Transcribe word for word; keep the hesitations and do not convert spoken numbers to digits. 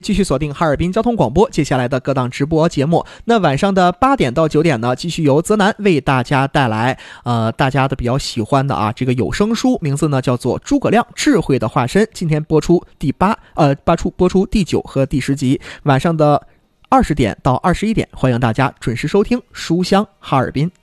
继续锁定哈尔滨交通广播接下来的各档直播节目。那晚上的八点到九点呢，继续由泽南为大家带来呃大家的比较喜欢的啊这个有声书，名字呢叫做诸葛亮智慧的化身。今天播出第八呃播出播出第九和第十集，晚上的二十点到二十一点，欢迎大家准时收听书香哈尔滨。